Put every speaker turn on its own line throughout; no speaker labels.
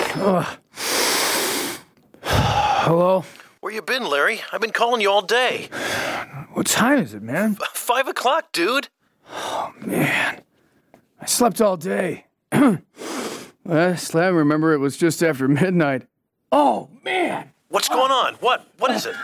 Hello?
Where you been, Larry? I've been calling you all day.
What time is it, man?
5 o'clock, dude.
Oh, man. I slept all day. Last I remember, it was just after midnight. Oh, man!
What's going on? What is it?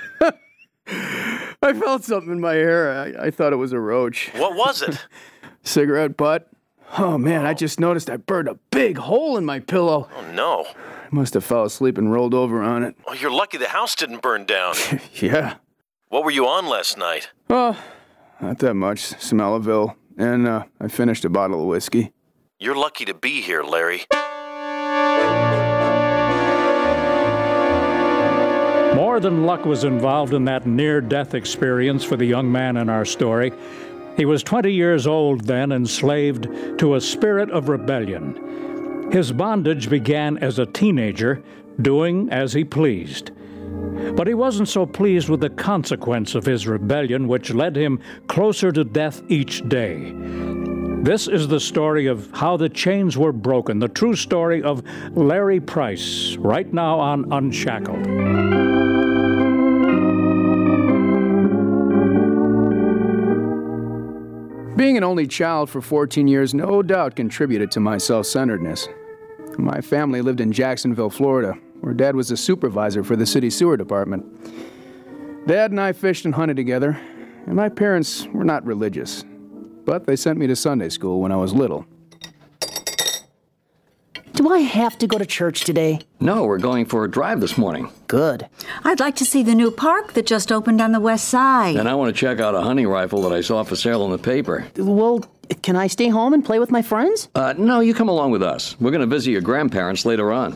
I felt something in my hair. I thought it was a roach.
What was it?
Cigarette butt. Oh, man, I just noticed I burned a big hole in my pillow.
Oh, no.
I must have fell asleep and rolled over on it.
Oh, you're lucky the house didn't burn down.
Yeah.
What were you on last night?
Oh, not that much. Smellaville. And I finished a bottle of whiskey.
You're lucky to be here, Larry.
More than luck was involved in that near-death experience for the young man in our story. He was 20 years old then, enslaved to a spirit of rebellion. His bondage began as a teenager, doing as he pleased. But he wasn't so pleased with the consequence of his rebellion, which led him closer to death each day. This is the story of how the chains were broken, the true story of Larry Price, right now on Unshackled.
Being an only child for 14 years no doubt contributed to my self-centeredness. My family lived in Jacksonville, Florida, where Dad was a supervisor for the city sewer department. Dad and I fished and hunted together, and my parents were not religious, but they sent me to Sunday school when I was little.
Do I have to go to church today?
No, we're going for a drive this morning.
Good.
I'd like to see the new park that just opened on the west side.
And I want to check out a hunting rifle that I saw for sale in the paper.
Well, can I stay home and play with my friends?
No, you come along with us. We're going to visit your grandparents later on.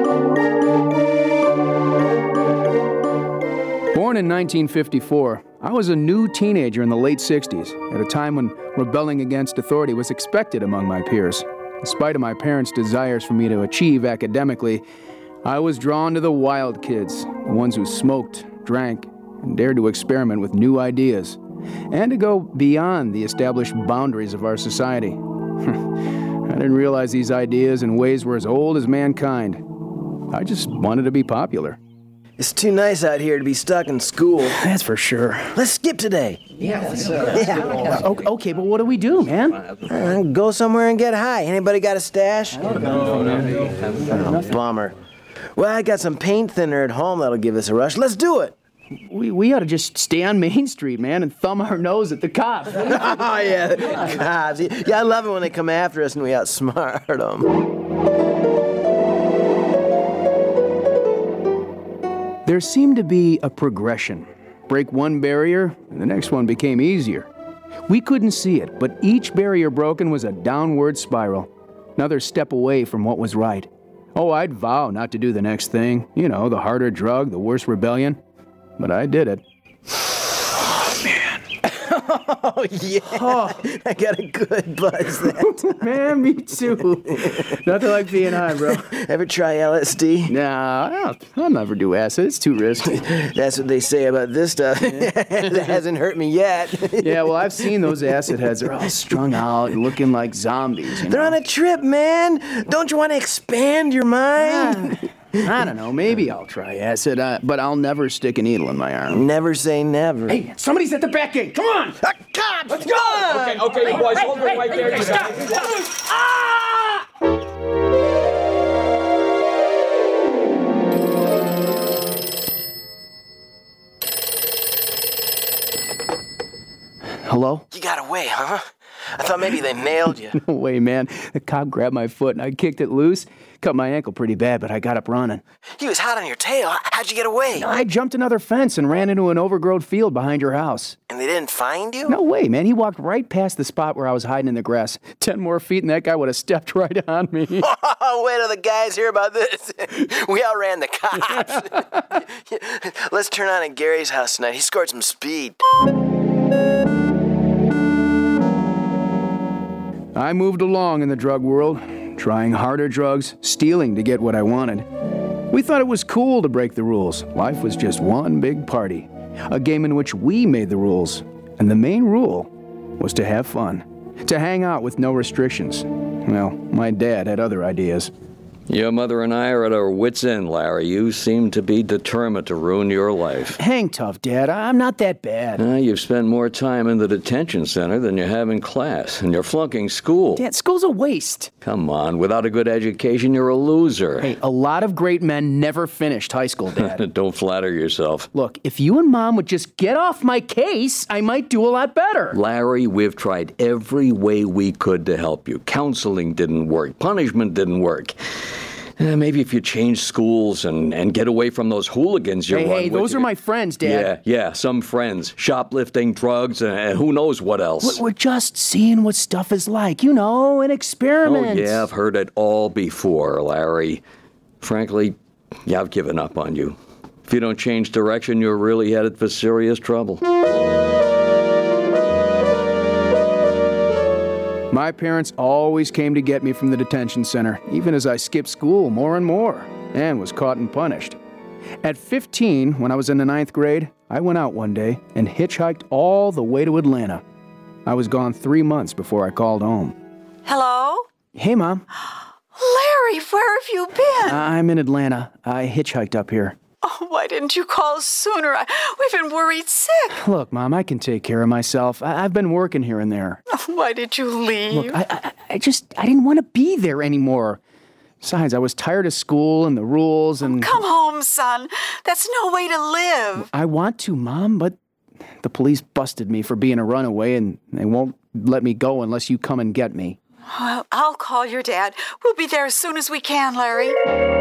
Born in 1954, I was a new teenager in the late 60s, at a time when rebelling against authority was expected among my peers. In spite of my parents' desires for me to achieve academically, I was drawn to the wild kids, the ones who smoked, drank, and dared to experiment with new ideas, and to go beyond the established boundaries of our society. I didn't realize these ideas and ways were as old as mankind. I just wanted to be popular.
It's too nice out here to be stuck in school.
That's for sure.
Let's skip today.
Okay, but what do we do, man?
Go somewhere and get high. Anybody got a stash? Bummer. Well, I got some paint thinner at home that'll give us a rush. Let's do it.
We ought to just stay on Main Street, man, and thumb our nose at the cops.
Oh, yeah, cops. Yeah, I love it when they come after us and we outsmart them.
There seemed to be a progression. Break one barrier, and the next one became easier. We couldn't see it, but each barrier broken was a downward spiral. Another step away from what was right. Oh, I'd vow not to do the next thing. You know, the harder drug, the worse rebellion. But I did it. Oh, man.
Oh, yeah. Oh. I got a good buzz that time.
Man, me too. Nothing like being high, bro.
Ever try LSD?
Nah, I'll never do acid. It's too risky.
That's what they say about this stuff. It hasn't hurt me yet.
Yeah, well, I've seen those acid heads. They're all strung out and looking like zombies.
They're on a trip, man. Don't you want to expand your mind?
I don't know. Maybe I'll try acid, but I'll never stick a needle in my arm.
Never say never.
Hey, somebody's at the back gate. Come on!
Cops!
Let's go!
Okay, you boys, hold it right there.
Stop! Ah! Hello?
You got away, huh? I thought maybe they nailed you.
No way, man. The cop grabbed my foot and I kicked it loose. Cut my ankle pretty bad, but I got up running.
He was hot on your tail. How'd you get away?
I jumped another fence and ran into an overgrown field behind your house.
And they didn't find you?
No way, man. He walked right past the spot where I was hiding in the grass. 10 more feet and that guy would have stepped right on me.
Oh, wait till the guys hear about this. We outran the cops. Let's turn on at Gary's house tonight. He scored some speed.
I moved along in the drug world, trying harder drugs, stealing to get what I wanted. We thought it was cool to break the rules. Life was just one big party, a game in which we made the rules. And the main rule was to have fun, to hang out with no restrictions. Well, my dad had other ideas.
Your mother and I are at our wits' end, Larry. You seem to be determined to ruin your life.
Hang tough, Dad. I'm not that bad.
You've spent more time in the detention center than you have in class, and you're flunking school.
Dad, school's a waste.
Come on, without a good education, you're a loser.
Hey, a lot of great men never finished high school, Dad.
Don't flatter yourself.
Look, if you and Mom would just get off my case, I might do a lot better.
Larry, we've tried every way we could to help you. Counseling didn't work. Punishment didn't work. Maybe if you change schools and get away from those hooligans you're
Hey, those are my friends, Dad.
Yeah, some friends. Shoplifting, drugs, and who knows what else.
We're just seeing what stuff is like, an experiment.
Oh, yeah, I've heard it all before, Larry. Frankly, I've given up on you. If you don't change direction, you're really headed for serious trouble.
My parents always came to get me from the detention center, even as I skipped school more and more, and was caught and punished. At 15, when I was in the 9th grade, I went out one day and hitchhiked all the way to Atlanta. I was gone 3 months before I called home.
Hello?
Hey, Mom.
Larry, where have you been?
I'm in Atlanta. I hitchhiked up here.
Oh, why didn't you call sooner? We've been worried sick.
Look, Mom, I can take care of myself. I've been working here and there.
Why did you leave?
Look, I didn't want to be there anymore. Besides, I was tired of school and the rules and...
Come home, son. That's no way to live.
I want to, Mom, but the police busted me for being a runaway and they won't let me go unless you come and get me.
Well, I'll call your dad. We'll be there as soon as we can, Larry.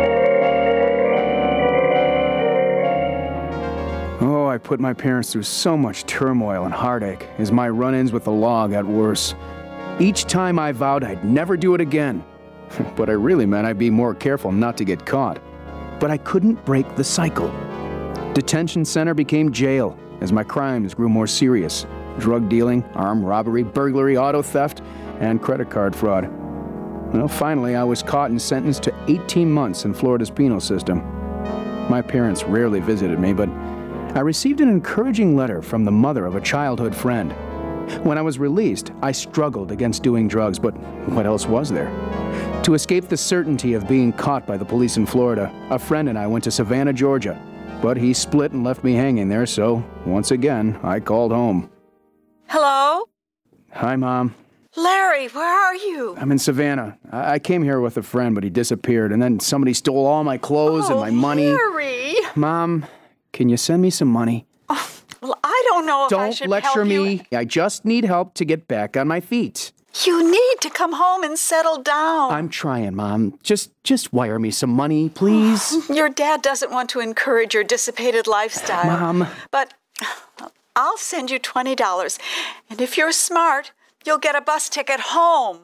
Oh, I put my parents through so much turmoil and heartache as my run-ins with the law got worse. Each time I vowed I'd never do it again. But I really meant I'd be more careful not to get caught. But I couldn't break the cycle. Detention center became jail as my crimes grew more serious. Drug dealing, armed robbery, burglary, auto theft, and credit card fraud. Well, finally, I was caught and sentenced to 18 months in Florida's penal system. My parents rarely visited me, but I received an encouraging letter from the mother of a childhood friend. When I was released, I struggled against doing drugs, but what else was there? To escape the certainty of being caught by the police in Florida, a friend and I went to Savannah, Georgia. But he split and left me hanging there, so once again, I called home.
Hello?
Hi, Mom.
Larry, where are you?
I'm in Savannah. I came here with a friend, but he disappeared, and then somebody stole all my clothes and my money.
Larry!
Mom, can you send me some money?
Oh, well, I don't know if I should help you.
Don't lecture me. I just need help to get back on my feet.
You need to come home and settle down.
I'm trying, Mom. Just wire me some money, please.
Your dad doesn't want to encourage your dissipated lifestyle.
Mom.
But I'll send you $20. And if you're smart, you'll get a bus ticket home.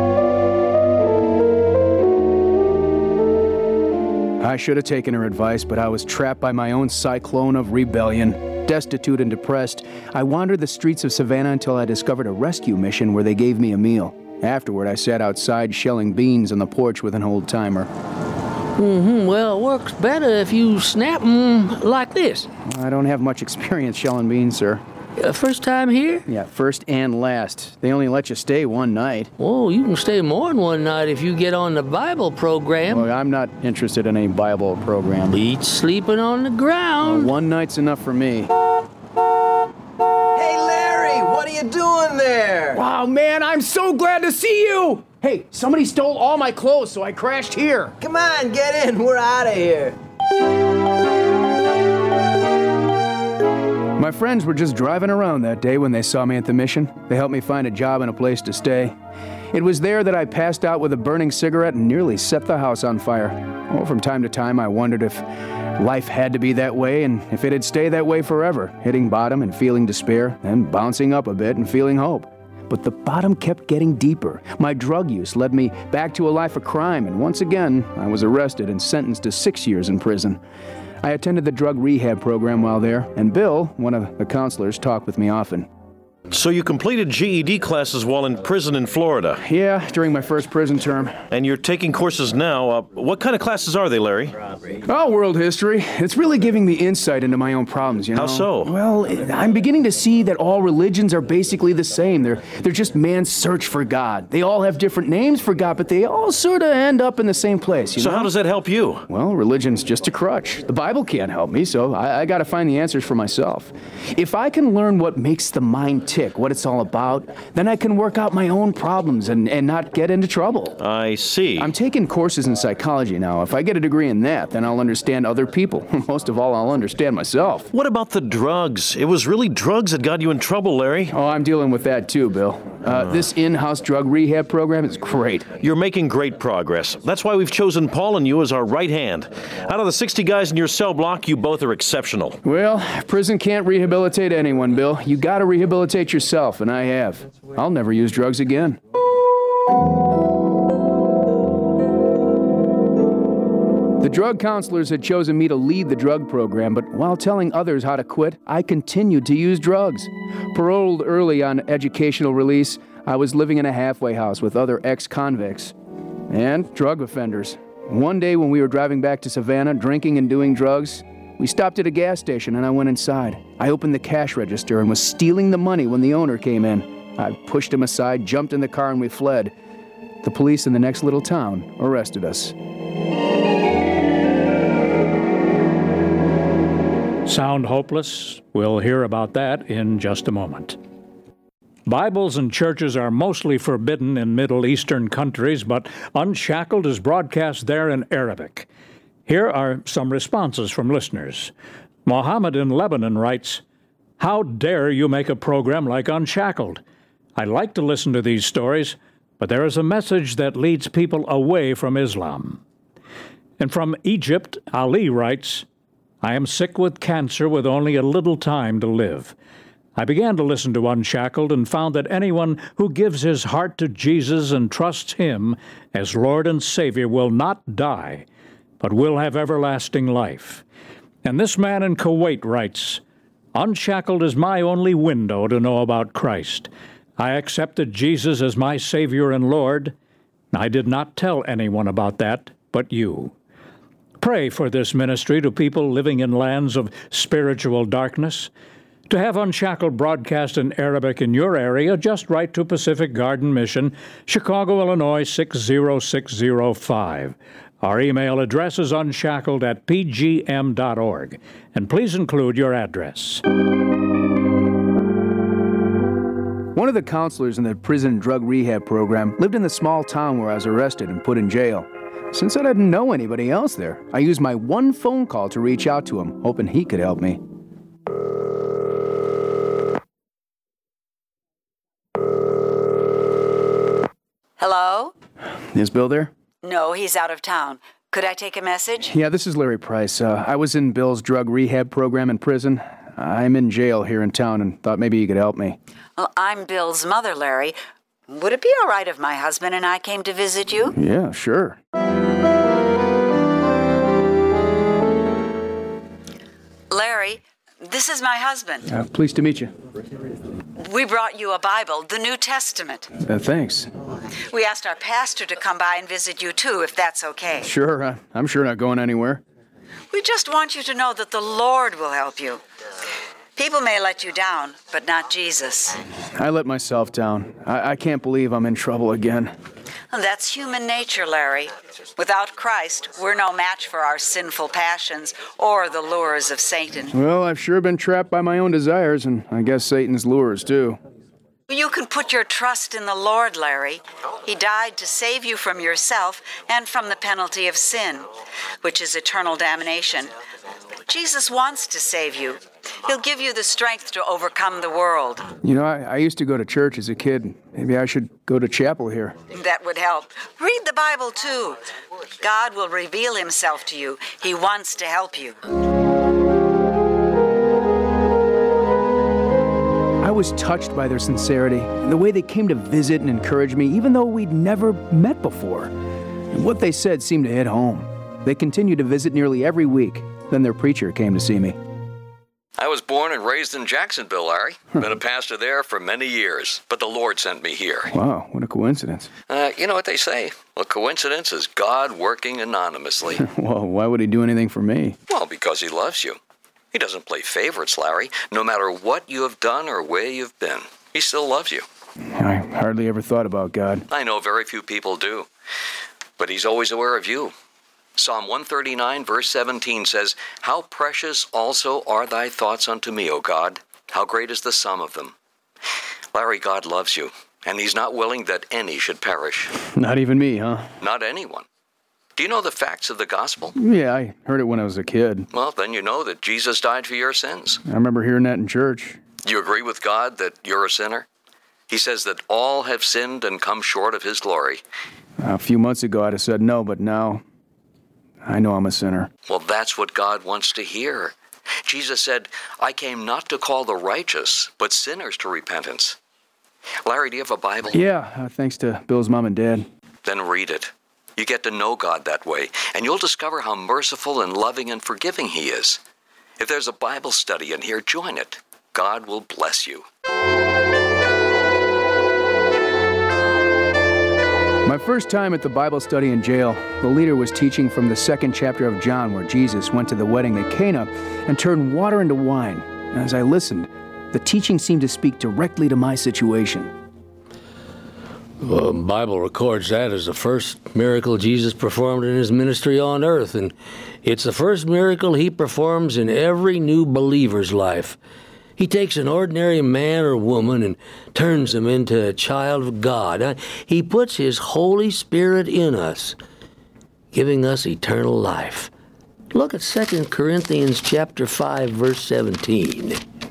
I should have taken her advice, but I was trapped by my own cyclone of rebellion. Destitute and depressed, I wandered the streets of Savannah until I discovered a rescue mission where they gave me a meal. Afterward, I sat outside shelling beans on the porch with an old-timer.
Well, it works better if you snap them like this.
I don't have much experience shelling beans, sir.
First time here?
Yeah, first and last. They only let you stay one night.
Oh, you can stay more than one night if you get on the Bible program.
Well, I'm not interested in any Bible program.
Beats sleeping on the ground.
One night's enough for me.
Hey, Larry, what are you doing there?
Wow, man, I'm so glad to see you! Hey, somebody stole all my clothes, so I crashed here.
Come on, get in. We're out of here.
My friends were just driving around that day when they saw me at the mission. They helped me find a job and a place to stay. It was there that I passed out with a burning cigarette and nearly set the house on fire. Oh, from time to time, I wondered if life had to be that way and if it'd stay that way forever, hitting bottom and feeling despair, then bouncing up a bit and feeling hope. But the bottom kept getting deeper. My drug use led me back to a life of crime, and once again, I was arrested and sentenced to 6 years in prison. I attended the drug rehab program while there, and Bill, one of the counselors, talked with me often.
So you completed GED classes while in prison in Florida.
Yeah, during my first prison term.
And you're taking courses now. What kind of classes are they, Larry?
Oh, world history. It's really giving me insight into my own problems, you know?
How so?
Well, I'm beginning to see that all religions are basically the same. They're just man's search for God. They all have different names for God, but they all sort of end up in the same place, you know?
So how does that help you?
Well, religion's just a crutch. The Bible can't help me, so I gotta find the answers for myself. If I can learn what makes the mind tick, what it's all about, then I can work out my own problems and not get into trouble.
I see.
I'm taking courses in psychology now. If I get a degree in that, then I'll understand other people. Most of all, I'll understand myself.
What about the drugs? It was really drugs that got you in trouble, Larry.
Oh, I'm dealing with that too, Bill. This in-house drug rehab program is great.
You're making great progress. That's why we've chosen Paul and you as our right hand. Out of the 60 guys in your cell block, you both are exceptional.
Well, prison can't rehabilitate anyone, Bill. You gotta rehabilitate yourself, and I have. I'll never use drugs again. The drug counselors had chosen me to lead the drug program, but while telling others how to quit, I continued to use drugs. Paroled early on educational release, I was living in a halfway house with other ex-convicts and drug offenders. One day when we were driving back to Savannah, drinking and doing drugs, we stopped at a gas station and I went inside. I opened the cash register and was stealing the money when the owner came in. I pushed him aside, jumped in the car, and we fled. The police in the next little town arrested us.
Sound hopeless? We'll hear about that in just a moment. Bibles and churches are mostly forbidden in Middle Eastern countries, but Unshackled is broadcast there in Arabic. Here are some responses from listeners. Mohammed in Lebanon writes, "How dare you make a program like Unshackled? I like to listen to these stories, but there is a message that leads people away from Islam." And from Egypt, Ali writes, "I am sick with cancer with only a little time to live. I began to listen to Unshackled and found that anyone who gives his heart to Jesus and trusts Him as Lord and Savior will not die, but will have everlasting life." And this man in Kuwait writes, "Unshackled is my only window to know about Christ. I accepted Jesus as my Savior and Lord. I did not tell anyone about that but you. Pray for this ministry to people living in lands of spiritual darkness. To have Unshackled broadcast in Arabic in your area, just write to Pacific Garden Mission, Chicago, Illinois 60605. Our email address is unshackled@pgm.org. And please include your address.
One of the counselors in the prison drug rehab program lived in the small town where I was arrested and put in jail. Since I didn't know anybody else there, I used my one phone call to reach out to him, hoping he could help me.
Hello?
Is Bill there?
No, he's out of town. Could I take a message?
Yeah, this is Larry Price. I was in Bill's drug rehab program in prison. I'm in jail here in town and thought maybe you could help me.
Well, I'm Bill's mother, Larry. Would it be all right if my husband and I came to visit you?
Yeah, sure.
Larry, this is my husband.
Pleased to meet you.
We brought you a Bible, the New Testament.
Thanks.
We asked our pastor to come by and visit you too, if that's okay.
Sure, I'm sure not going anywhere.
We just want you to know that the Lord will help you. People may let you down, but not Jesus.
I let myself down. I can't believe I'm in trouble again.
That's human nature, Larry. Without Christ, we're no match for our sinful passions or the lures of Satan.
Well, I've sure been trapped by my own desires, and I guess Satan's lures, too.
You can put your trust in the Lord, Larry. He died to save you from yourself and from the penalty of sin, which is eternal damnation. Jesus wants to save you. He'll give you the strength to overcome the world.
You know, I used to go to church as a kid. Maybe I should go to chapel here.
That would help. Read the Bible, too. God will reveal Himself to you. He wants to help you.
I was touched by their sincerity and the way they came to visit and encourage me, even though we'd never met before. And what they said seemed to hit home. They continued to visit nearly every week. Then their preacher came to see me.
I was born and raised in Jacksonville, Larry. Been a pastor there for many years, but the Lord sent me here.
Wow, what a coincidence.
You know what they say? A coincidence is God working anonymously.
Well, why would he do anything for me?
Well, because he loves you. He doesn't play favorites, Larry. No matter what you have done or where you've been, he still loves you.
I hardly ever thought about God.
I know very few people do, but he's always aware of you. Psalm 139, verse 17 says, "How precious also are thy thoughts unto me, O God. How great is the sum of them." Larry, God loves you, and he's not willing that any should perish.
Not even me, huh?
Not anyone. Do you know the facts of the gospel?
Yeah, I heard it when I was a kid.
Well, then you know that Jesus died for your sins.
I remember hearing that in church.
You agree with God that you're a sinner? He says that all have sinned and come short of his glory.
A few months ago, I'd have said no, but now I know I'm a sinner.
Well, that's what God wants to hear. Jesus said, "I came not to call the righteous, but sinners to repentance." Larry, do you have a Bible?
Yeah, thanks to Bill's mom and dad.
Then read it. You get to know God that way, and you'll discover how merciful and loving and forgiving he is. If there's a Bible study in here, join it. God will bless you.
My first time at the Bible study in jail, the leader was teaching from the 2nd chapter of John, where Jesus went to the wedding at Cana and turned water into wine. And as I listened, the teaching seemed to speak directly to my situation.
The Bible records that as the first miracle Jesus performed in his ministry on earth, and it's the first miracle he performs in every new believer's life. He takes an ordinary man or woman and turns them into a child of God. He puts his Holy Spirit in us, giving us eternal life. Look at 2 Corinthians chapter 5, verse 17.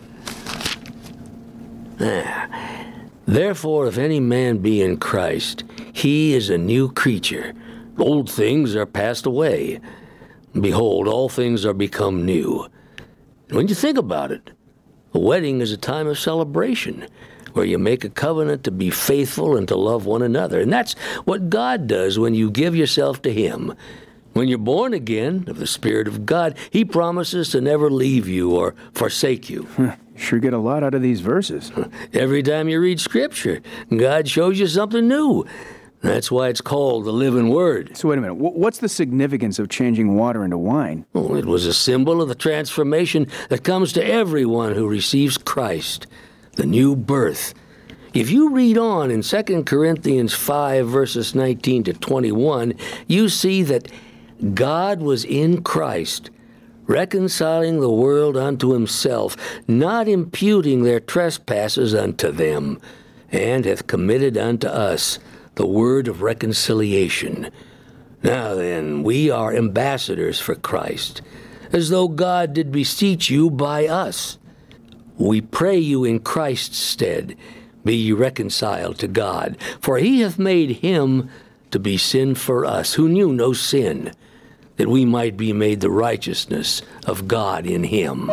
Therefore, if any man be in Christ, he is a new creature. Old things are passed away. Behold, all things are become new. When you think about it, a wedding is a time of celebration where you make a covenant to be faithful and to love one another. And that's what God does when you give yourself to him. When you're born again of the Spirit of God, he promises to never leave you or forsake you.
Sure get a lot out of these verses.
Every time you read Scripture, God shows you something new. That's why it's called the Living Word.
So wait a minute, what's the significance of changing water into wine?
Oh, it was a symbol of the transformation that comes to everyone who receives Christ, the new birth. If you read on in 2 Corinthians 5, verses 19 to 21, you see that God was in Christ, reconciling the world unto himself, not imputing their trespasses unto them, and hath committed unto us the word of reconciliation. Now then, we are ambassadors for Christ, as though God did beseech you by us. We pray you in Christ's stead, be ye reconciled to God, for he hath made him to be sin for us, who knew no sin, that we might be made the righteousness of God in him.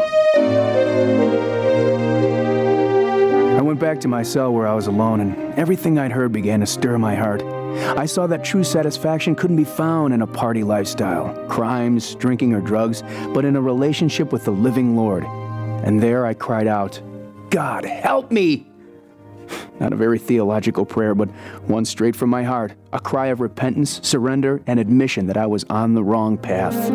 I went back to my cell where I was alone, and everything I'd heard began to stir my heart. I saw that true satisfaction couldn't be found in a party lifestyle, crimes, drinking, or drugs, but in a relationship with the living Lord. And there I cried out, "God, help me!" Not a very theological prayer, but one straight from my heart, a cry of repentance, surrender, and admission that I was on the wrong path.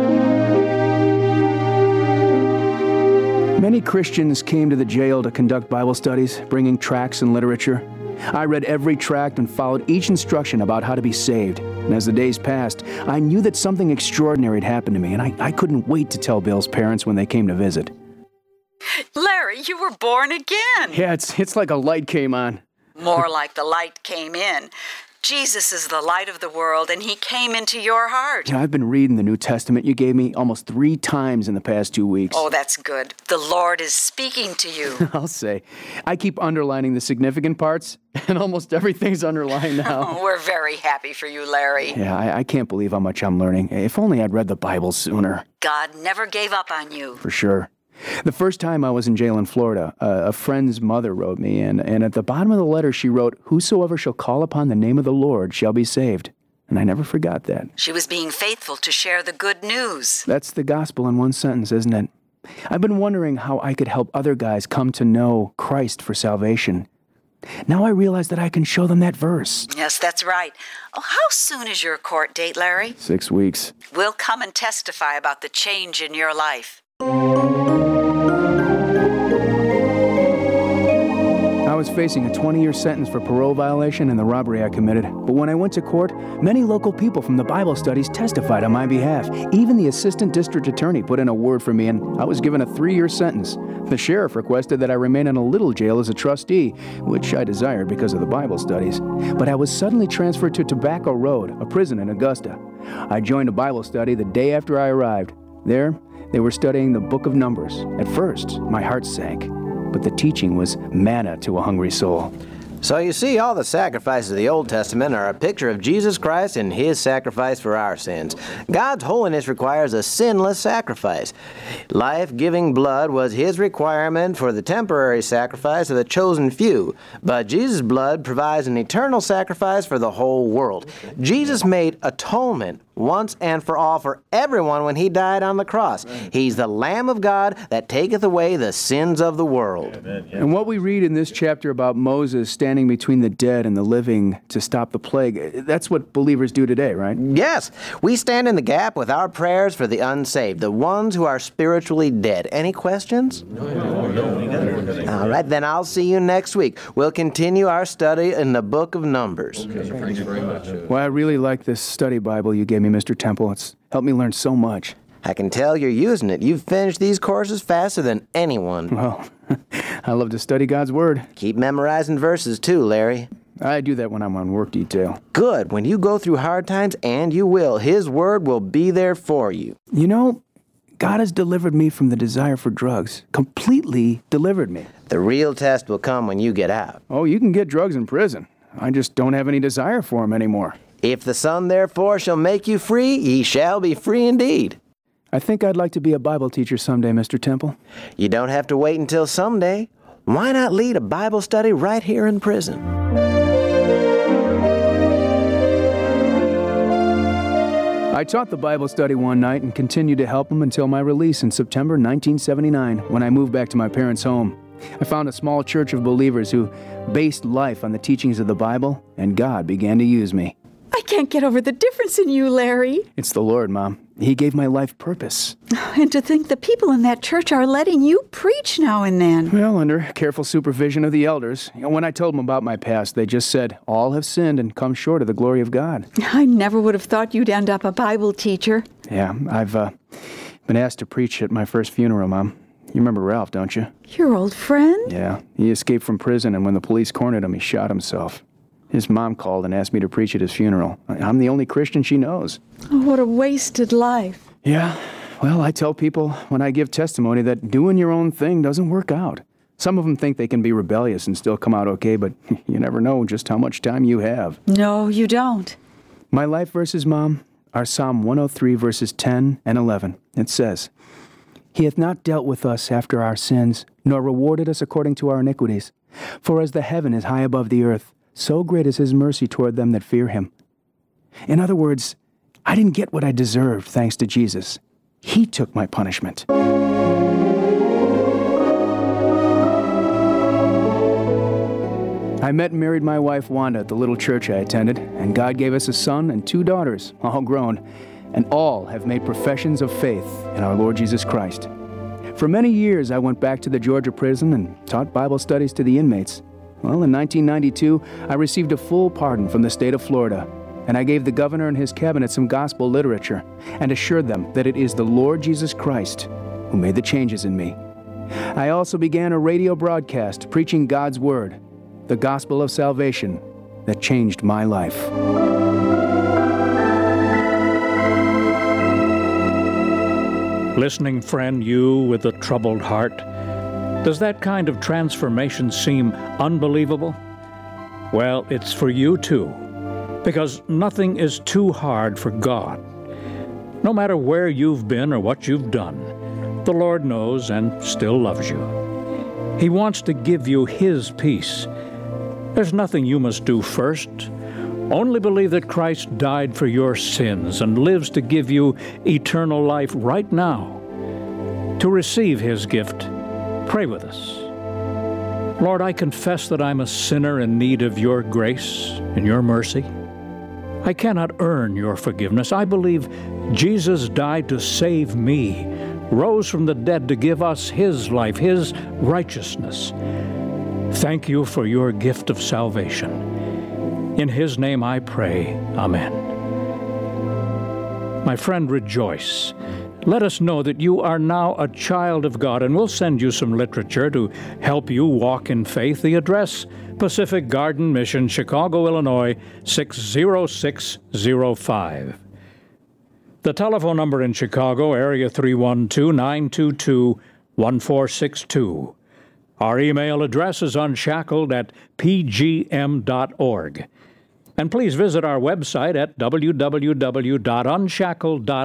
Many Christians came to the jail to conduct Bible studies, bringing tracts and literature. I read every tract and followed each instruction about how to be saved. And as the days passed, I knew that something extraordinary had happened to me, and I couldn't wait to tell Bill's parents when they came to visit.
Larry, you were born again.
Yeah, it's like a light came on.
More like the light came in. Jesus is the light of the world, and he came into your heart.
You know, I've been reading the New Testament you gave me almost 3 times in the past 2 weeks.
Oh, that's good. The Lord is speaking to you.
I'll say. I keep underlining the significant parts, and almost everything's underlined now.
We're very happy for you, Larry.
Yeah, I can't believe how much I'm learning. If only I'd read the Bible sooner.
God never gave up on you.
For sure. The first time I was in jail in Florida, a friend's mother wrote me, and at the bottom of the letter she wrote, "Whosoever shall call upon the name of the Lord shall be saved." And I never forgot that.
She was being faithful to share the good news.
That's the gospel in one sentence, isn't it? I've been wondering how I could help other guys come to know Christ for salvation. Now I realize that I can show them that verse.
Yes, that's right. Oh, how soon is your court date, Larry?
6 weeks.
We'll come and testify about the change in your life.
I was facing a 20-year sentence for parole violation and the robbery I committed. But when I went to court, many local people from the Bible studies testified on my behalf. Even the assistant district attorney put in a word for me, and I was given a 3-year sentence. The sheriff requested that I remain in a little jail as a trustee, which I desired because of the Bible studies. But I was suddenly transferred to Tobacco Road, a prison in Augusta. I joined a Bible study the day after I arrived. There, they were studying the book of Numbers. At first, my heart sank. But the teaching was manna to a hungry soul.
So you see, all the sacrifices of the Old Testament are a picture of Jesus Christ and His sacrifice for our sins. God's holiness requires a sinless sacrifice. Life-giving blood was His requirement for the temporary sacrifice of the chosen few, but Jesus' blood provides an eternal sacrifice for the whole world. Jesus made atonement once and for all for everyone when He died on the cross. He's the Lamb of God that taketh away the sins of the world.
And what we read in this chapter about Moses standing between the dead and the living to stop the plague, that's what believers do today, right?
Yes, we stand in the gap with our prayers for the unsaved, the ones who are spiritually dead. Any questions? No. All right, then I'll see you next week. We'll continue our study in the book of Numbers.
Thanks very much. Well, I really like this study Bible you gave me, Mr. Temple. It's helped me learn so much.
I can tell you're using it. You've finished these courses faster than anyone.
Well, I love to study God's Word.
Keep memorizing verses too, Larry.
I do that when I'm on work detail.
Good. When you go through hard times, and you will, His Word will be there for you.
You know, God has delivered me from the desire for drugs. Completely delivered me.
The real test will come when you get out.
Oh, you can get drugs in prison. I just don't have any desire for them anymore.
If the Son therefore shall make you free, ye shall be free indeed.
I think I'd like to be a Bible teacher someday, Mr. Temple.
You don't have to wait until someday. Why not lead a Bible study right here in prison?
I taught the Bible study one night and continued to help them until my release in September 1979, when I moved back to my parents' home. I found a small church of believers who based life on the teachings of the Bible, and God began to use me.
I can't get over the difference in you, Larry.
It's the Lord, Mom. He gave my life purpose.
And to think the people in that church are letting you preach now and then.
Well, under careful supervision of the elders. When I told them about my past, they just said, all have sinned and come short of the glory of God.
I never would have thought you'd end up a Bible teacher.
Yeah, I've been asked to preach at my first funeral, Mom. You remember Ralph, don't you?
Your old friend?
Yeah, he escaped from prison, and when the police cornered him, he shot himself. His mom called and asked me to preach at his funeral. I'm the only Christian she knows.
Oh, what a wasted life.
Yeah, well, I tell people when I give testimony that doing your own thing doesn't work out. Some of them think they can be rebellious and still come out okay, but you never know just how much time you have.
No, you don't.
My life verses, Mom, are Psalm 103, verses 10 and 11. It says, He hath not dealt with us after our sins, nor rewarded us according to our iniquities. For as the heaven is high above the earth, so great is His mercy toward them that fear Him. In other words, I didn't get what I deserved thanks to Jesus. He took my punishment. I met and married my wife Wanda at the little church I attended, and God gave us a son and 2 daughters, all grown, and all have made professions of faith in our Lord Jesus Christ. For many years, I went back to the Georgia prison and taught Bible studies to the inmates. Well, in 1992, I received a full pardon from the state of Florida, and I gave the governor and his cabinet some gospel literature and assured them that it is the Lord Jesus Christ who made the changes in me. I also began a radio broadcast preaching God's Word, the gospel of salvation that changed my life.
Listening friend, you with a troubled heart, does that kind of transformation seem unbelievable? Well, it's for you too, because nothing is too hard for God. No matter where you've been or what you've done, the Lord knows and still loves you. He wants to give you His peace. There's nothing you must do first. Only believe that Christ died for your sins and lives to give you eternal life right now. To receive His gift, pray with us. Lord, I confess that I'm a sinner in need of Your grace and Your mercy. I cannot earn Your forgiveness. I believe Jesus died to save me, rose from the dead to give us His life, His righteousness. Thank You for Your gift of salvation. In His name I pray. Amen. My friend, rejoice. Let us know that you are now a child of God, and we'll send you some literature to help you walk in faith. The address, Pacific Garden Mission, Chicago, Illinois, 60605. The telephone number in Chicago, area 312-922-1462. Our email address is unshackled@pgm.org. And please visit our website at www.unshackled.org.